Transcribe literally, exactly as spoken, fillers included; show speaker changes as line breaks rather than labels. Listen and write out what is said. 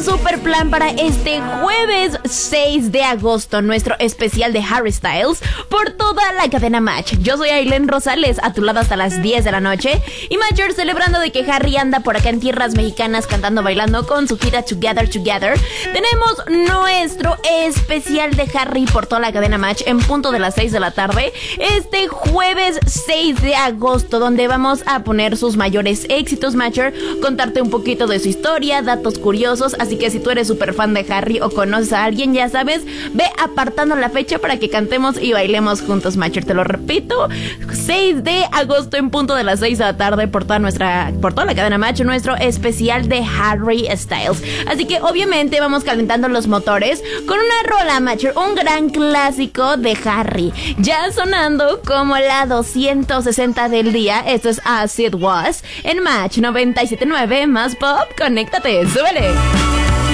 un super plan para este jueves seis de agosto, nuestro especial de Harry Styles por toda la cadena Match. Yo soy Ailén Rosales, a tu lado hasta las diez de la noche. Y Matcher, celebrando de que Harry anda por acá en tierras mexicanas cantando, bailando con su gira Together Together, tenemos nuestro especial de Harry por toda la cadena Match en punto de las seis de la tarde, este jueves seis de agosto, donde vamos a poner sus mayores éxitos, Matcher, contarte un poquito de su historia, datos curiosos. Así que si tú eres súper fan de Harry o conoces a alguien, ya sabes, ve apartando la fecha para que cantemos y bailemos juntos, Matcher. Te lo repito, seis de agosto en punto de las seis de la tarde por toda nuestra, por toda la cadena Match, nuestro especial de Harry Styles. Así que obviamente vamos calentando los motores con una rola, Matcher, un gran clásico de Harry, ya sonando como la doscientos sesenta del día. Esto es As It Was en Match noventa y siete punto nueve, más pop. Conéctate, súbele.